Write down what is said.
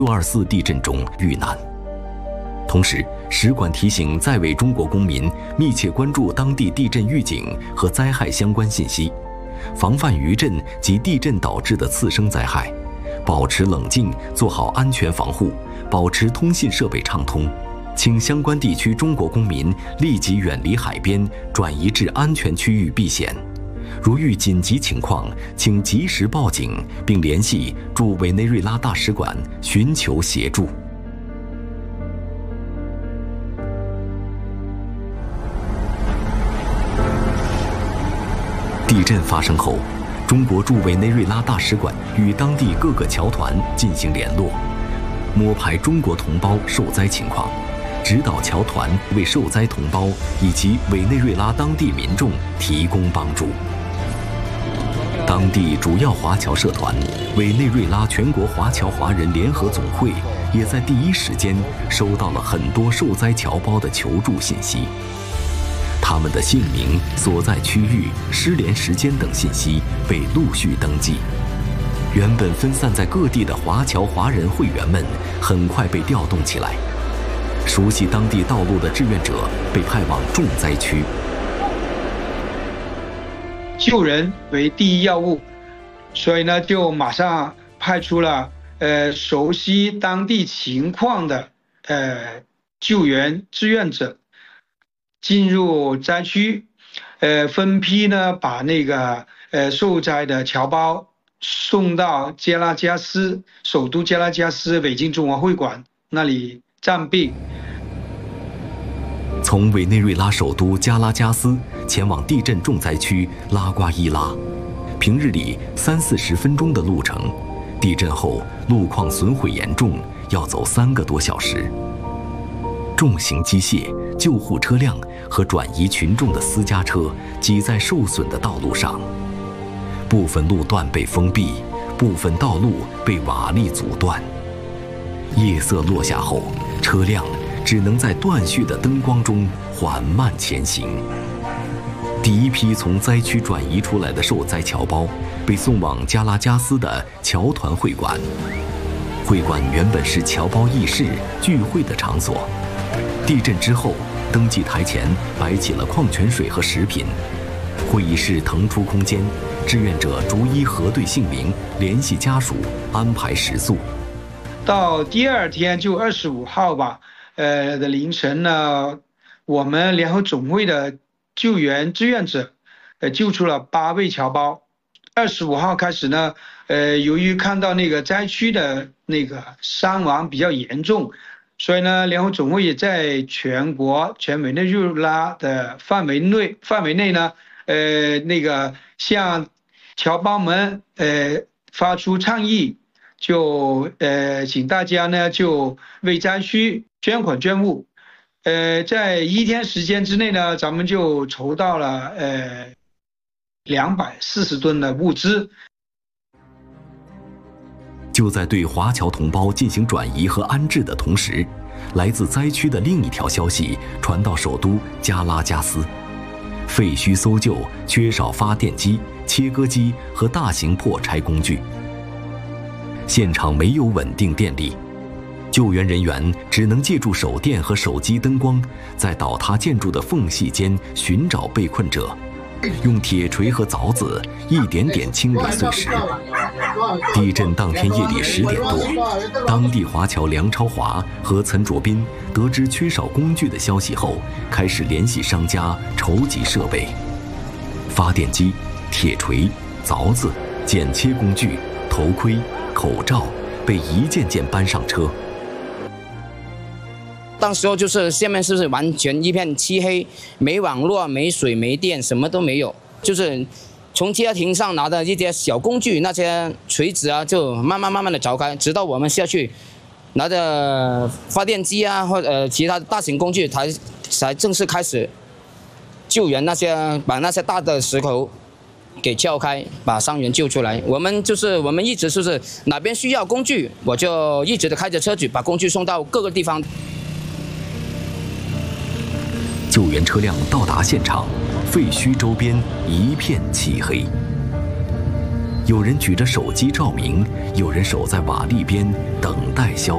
624地震中遇难。同时，使馆提醒在伪中国公民密切关注当地地震预警和灾害相关信息，防范余震及地震导致的次生灾害，保持冷静，做好安全防护，保持通信设备畅通。请相关地区中国公民立即远离海边，转移至安全区域避险。如遇紧急情况，请及时报警，并联系驻委内瑞拉大使馆寻求协助。地震发生后，中国驻委内瑞拉大使馆与当地各个侨团进行联络，摸排中国同胞受灾情况，指导侨团为受灾同胞以及委内瑞拉当地民众提供帮助。当地主要华侨社团委内瑞拉全国华侨华人联合总会也在第一时间收到了很多受灾侨胞的求助信息。他们的姓名、所在区域、失联时间等信息被陆续登记。原本分散在各地的华侨华人会员们很快被调动起来，熟悉当地道路的志愿者被派往重灾区。 救人为第一要务，所以呢，就马上派出了熟悉当地情况的救援志愿者进入灾区，分批呢把那个受灾的侨胞送到加拉加斯首都加拉加斯伪经中华会馆那里暂避。 从委内瑞拉首都加拉加斯前往地震重灾区拉瓜伊拉，平日里30-40分钟的路程，地震后路况损毁严重，要走3个多小时。重型机械、救护车辆和转移群众的私家车挤在受损的道路上，部分路段被封闭，部分道路被瓦砾阻断。夜色落下后，车辆只能在断续的灯光中缓慢前行。第一批从灾区转移出来的受灾侨胞被送往加拉加斯的侨团会馆。会馆原本是侨胞议事聚会的场所，地震之后，登记台前摆起了矿泉水和食品。会议室腾出空间，志愿者逐一核对姓名，联系家属，安排食宿。 到第二天就25号吧，的凌晨呢，我们联合总会的救援志愿者，救出了8位侨胞。25号开始呢，由于看到那个灾区的那个伤亡比较严重，所以呢，联合总会也在全委内瑞拉的范围内呢，那个向侨胞们发出倡议，就请大家呢就为灾区捐款捐物。在1天时间之内呢，咱们就筹到了240吨的物资。 就在对华侨同胞进行转移和安置的同时，来自灾区的另一条消息传到首都加拉加斯：废墟搜救缺少发电机、切割机和大型破拆工具，现场没有稳定电力，救援人员只能借助手电和手机灯光，在倒塌建筑的缝隙间寻找被困者，用铁锤和凿子一点点清理碎石。地震当天夜里10点多，当地华侨梁超华和岑卓斌得知缺少工具的消息后，开始联系商家筹集设备。发电机、铁锤、凿子、剪切工具、头盔、口罩被一件件搬上车。 当时候就是下面是完全一片漆黑，没网络、没水、没电，什么都没有。就是从街亭上拿的一些小工具，那些锤子啊，就慢慢的凿开，直到我们下去拿着发电机啊，或者其他大型工具才正式开始救援把那些大的石头给撬开，把伤员救出来。我们一直就是哪边需要工具，我就一直的开着车子把工具送到各个地方。 救援车辆到达现场，废墟周边一片漆黑。有人举着手机照明，有人守在瓦砾边等待消息。